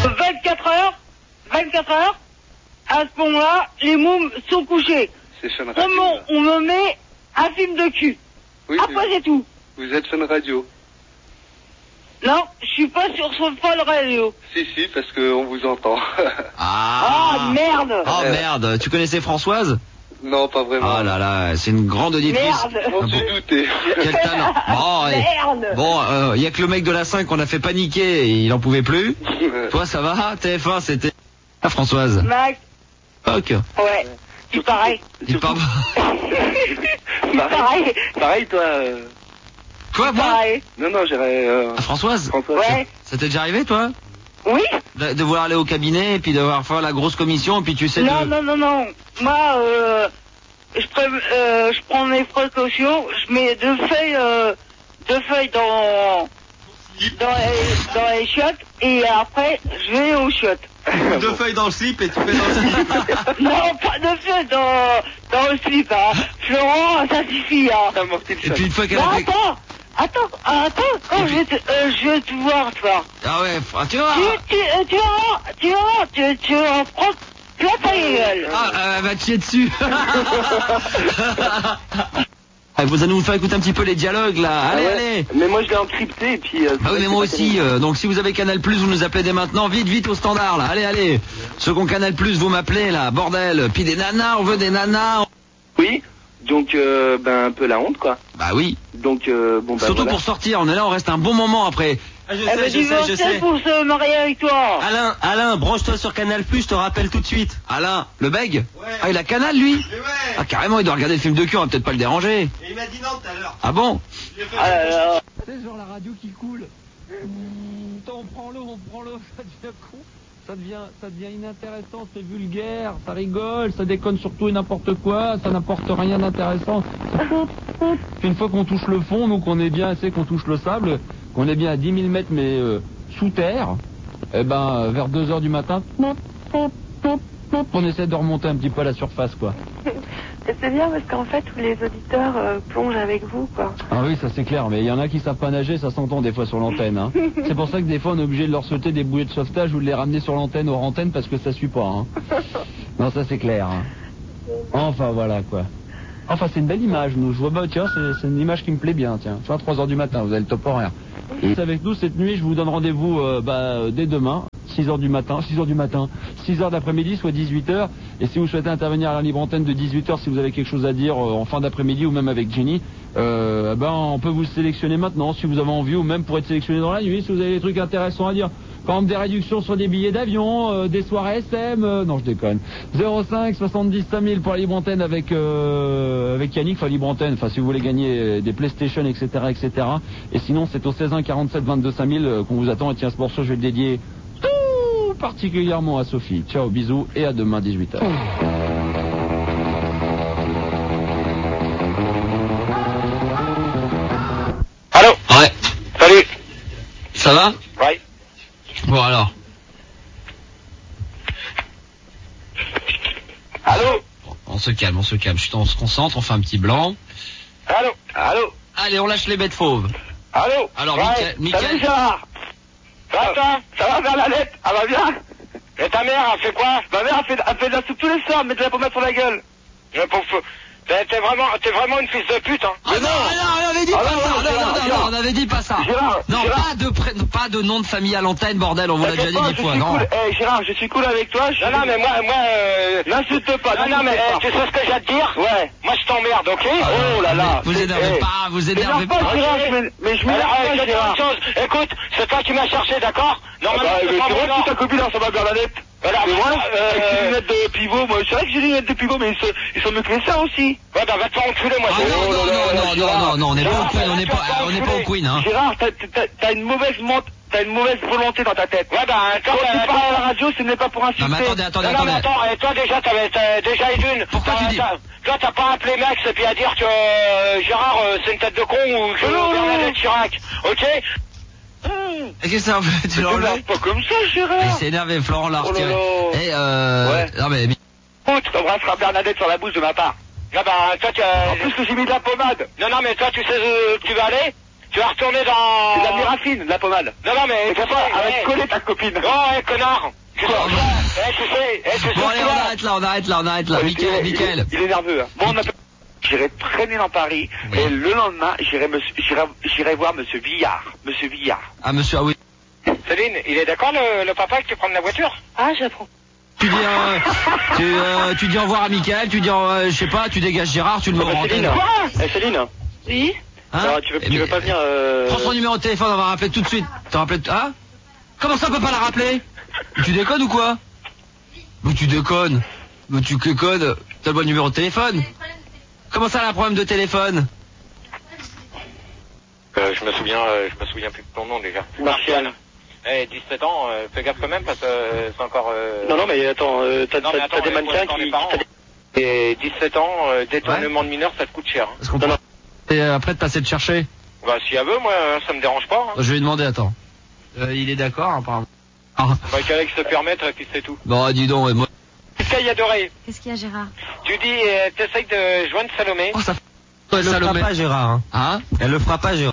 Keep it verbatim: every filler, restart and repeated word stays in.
vingt-quatre heures, vingt-quatre heures, à ce moment-là, les mômes sont couchés. C'est Fun On, Radio. m'en- on me met un film de cul. Oui, Après, c'est tout. Vous êtes Fun Radio. Non, je suis pas sur ce Fun Radio. Si, si, parce qu'on vous entend. Ah, merde. Oh merde, tu connaissais Françoise? Non, pas vraiment. Oh là là, c'est une grande auditrice. Merde. On s'est douté. Quel talent. Bon, allez. Merde. Bon, il euh, y a que le mec de la cinq qu'on a fait paniquer, il en pouvait plus. Toi, ça va? T F un, c'était... Ah, Françoise. Max. Ok. Ouais. C'est pareil. Tu parles... C'est pareil. Pareil, toi. euh, Quoi, moi? Pareil. Non, non, j'irais. Euh... Ah, Françoise? François. Ouais. Ça t'est déjà arrivé, toi? Oui. De, de vouloir aller au cabinet, et puis de devoir faire la grosse commission, et puis tu sais Non, de... non, non, non. Moi, euh, je, pré- euh, je prends mes précautions. Je mets deux feuilles, euh, deux feuilles dans, dans les, dans les chiottes, et après, je vais aux chiottes. Deux feuilles dans le slip, et tu fais dans le slip. Non, pas de feuilles dans, dans le slip, hein. Florent, ça suffit, hein. Et puis une fois qu'elle Non, a fait... attends. Attends, attends, quand je vais te, euh, je vais te voir, toi. Ah ouais, ah, tu vois. Tu, tu, euh, tu vas voir, tu vas voir, tu, tu vas prendre plein ta gueule. Ah, euh, elle va te chier dessus. Ah, vous allez nous faire écouter un petit peu les dialogues là. Allez, Ah ouais. allez. Mais moi, je l'ai encrypté, et puis. Euh, Ah oui, mais moi aussi. euh, donc si vous avez Canal Plus, vous nous appelez dès maintenant. Vite, vite au standard là. Allez, allez. Ceux qui ont Canal Plus, vous m'appelez là. Bordel. Puis des nanas, on veut des nanas. Oui, donc, euh, ben, un peu la honte, quoi. Bah oui. Donc, euh, bon, bah. Surtout voilà. pour sortir. On est là, on reste un bon moment après. Ah, je Elle sais, veut je sais, je divorcer sais. pour se marier avec toi. Alain, Alain, branche-toi sur Canal Plus, je te rappelle tout de suite. Alain, le bègue. Ouais. Ah, il a Canal lui. Mais ouais. Ah carrément, il doit regarder le film de cul. On va peut-être pas le déranger. Et il m'a dit non tout à l'heure. Ah bon? Je l'ai fait- Ah là là. C'est genre la radio qui coule. On prend l'eau, on prend l'eau, ça devient con. Ça devient, ça devient inintéressant, c'est vulgaire, ça rigole, ça déconne sur tout et n'importe quoi, ça n'apporte rien d'intéressant. Puis une fois qu'on touche le fond, nous qu'on est bien assez, qu'on touche le sable, qu'on est bien à dix mille mètres mais euh, sous terre, eh ben vers deux heures du matin, on essaie de remonter un petit peu à la surface quoi. Et c'est bien parce qu'en fait, tous les auditeurs euh, plongent avec vous, quoi. Ah oui, ça c'est clair, mais il y en a qui savent pas nager, ça s'entend des fois sur l'antenne. Hein. C'est pour ça que des fois on est obligé de leur sauter des bouées de sauvetage ou de les ramener sur l'antenne hors antenne parce que ça suit pas. Hein. Non, ça c'est clair. Hein. Enfin voilà quoi. Enfin c'est une belle image, nous. Je vois, bah tiens, c'est, c'est une image qui me plaît bien, tiens. Tu vois, trois heures du matin, vous avez le top horaire. Et avec nous cette nuit, je vous donne rendez-vous euh, bah, dès demain. six heures du matin, six heures du matin, six heures d'après-midi, soit dix-huit heures. Et si vous souhaitez intervenir à la libre antenne de dix-huit heures, si vous avez quelque chose à dire euh, en fin d'après-midi ou même avec Jenny, euh, ben on peut vous sélectionner maintenant si vous avez envie ou même pour être sélectionné dans la nuit si vous avez des trucs intéressants à dire. Par exemple des réductions sur des billets d'avion, euh, des soirées S M, euh, non je déconne. zéro cinq soixante-dix cinq mille pour la libre antenne avec euh, avec Yannick, enfin libre antenne, enfin si vous voulez gagner des PlayStation, et cetera, et cetera. Et sinon c'est au seize un quarante-sept vingt-deux cinq mille euh, qu'on vous attend. Et tiens, ce morceau je vais le dédier tout particulièrement à Sophie. Ciao, bisous et à demain dix-huit heures. Allô? Ouais. Salut. Ça va? Ouais. Bon alors. Allô? On se calme, on se calme. Chut, on se concentre, on fait un petit blanc. Allô? Allô? Allez, on lâche les bêtes fauves. Allô? Alors, ouais. Mickaël- Mickaël- Salut Gérard. Ça va, toi? Ça va, Bernadette? Elle va bien? Et ta mère, elle fait quoi? Ma mère, elle fait, elle fait de la soupe tous les soirs, met de la pommade sur la gueule. Je pour T'es, t'es vraiment, t'es vraiment une fille de pute, hein. Ah non, non, on avait dit Ah pas non, ça. non, Non, Gérard, non, non, Gérard. non, on avait dit pas ça. Gérard, Non, Gérard. pas de pré- pas de nom de famille à l'antenne, bordel. On vous l'a déjà T'inquiète dit pas, dix je fois. suis Non. cool. Eh, Gérard, je suis cool avec toi. Je... Non, non, mais moi, moi, euh... n'insulte pas. Non, non, mais n'insulte eh, pas. tu sais ce que j'ai à te dire? Ouais. Moi, je t'emmerde, ok? Oh là là. Vous énervez Eh, pas, vous énervez m'énerve pas, pas. Gérard, je m'é- mais je m'énerve Alors, pas, euh, je vais te dire Gérard. une chose. Écoute, c'est toi qui m'as cherché, d'accord? Ah Normalement, bah, c'est mais pas c'est mon vrai genre. que ta copine, ça va Bernadette. Alors, Mais voilà, euh, avec ses lunettes de pivot, moi, c'est vrai que j'ai des lunettes de pivot, mais ils sont, ils sont mieux que les seins aussi. Ouais, bah, va te faire enculer, moi. Ah je- non, Oh non, là là, non, non, non, Gérard. non, non, on n'est pas au Gérard, Queen, on n'est pas, Gérard, on n'est pas au Queen, hein. Gérard, t'as, t'as, t'as une mauvaise mente, t'as une mauvaise volonté dans ta tête. Ouais, bah, Quand attends, tu euh, parles à la radio, ce n'est pas pour insulter. Non, mais attendez, attendez, Non, non, mais attendez. attends, et toi déjà, t'avais, t'as déjà eu une. Pourquoi tu t'as- dis- t'as- Toi, t'as pas appelé Max et puis à dire que euh, Gérard, euh, c'est une tête de con ou que Non, non, Bernadette non. Chirac, ok? Et qu'est-ce que ça fait? Tu l'as Tu enlevé? parles pas comme ça, Il Gérard. s'est énervé, Florent l'a Oh là retiré. là. Et euh... Ouais. Non mais... Écoute, t'embrasseras Bernadette sur la bouche de ma part. Non, bah, toi, tu En plus que j'ai mis de la pommade. Non, non, mais toi, tu sais où tu vas aller? Tu vas retourner dans... C'est de la mirafine, de la pommade. Non, non, mais... Et tu pourquoi sais, elle va eh, te coller ta copine. Oh, eh, connard. Tu sais, eh, tu sais, eh, tu sais Bon, allez, tu on vois. arrête là, on arrête là, on arrête là. Il- Mickaël, il- Mickaël. Il est nerveux. Hein. Bon, on appelle... J'irai traîner dans Paris Oui. et le lendemain, j'irai monsieur- j'irai j'irai voir monsieur Villard. Monsieur Villard. Ah, monsieur, ah oui. Céline, il est d'accord, le, le papa, que tu prennes la voiture? Ah, j'apprends. Tu dis, euh, tu, euh, tu dis au revoir à Mickaël, tu dis, euh, je sais pas, tu dégages Gérard, tu le mets en antenne. Eh, Céline. Oui. Hein Alors, tu veux, Eh, tu veux mais- pas venir euh... Prends son numéro de téléphone, on va rappeler tout de suite. T'as rappelé... Hein? Comment ça, on peut pas la rappeler? Tu déconnes ou quoi? Mais tu déconnes. Mais tu déconnes. T'as le bon numéro de téléphone? Comment ça, elle a un problème de téléphone? Euh, je me souviens, euh, je me souviens plus de ton nom déjà. Martial. Eh, dix-sept ans, euh, fais gaffe quand même parce que euh, c'est encore... Euh... Non, non, mais attends, euh, t'as Non, mais t'as- attends, t'as des euh, mannequins pour qui... les parents. t'as des- Et dix-sept ans, euh, détournement de mineur, ça te coûte cher. Hein. Est-ce qu'on peut... Et euh, après de passer de chercher? Bah, si elle veut, moi, ça me dérange pas. Hein. Je vais lui demander, attends. Euh, il est d'accord, hein, apparemment. Ah. Bah, qu'Alex se permettre, et puis c'est tout. Bon, dis donc, et moi... Qu'est-ce adoré. Qu'est-ce qu'il y a, Gérard? Tu dis, euh, t'essayes de joindre Salomé. Oh, ça fait... Elle le fera Salomé. pas, Gérard. Hein. Hein? Elle le fera pas, Gérard.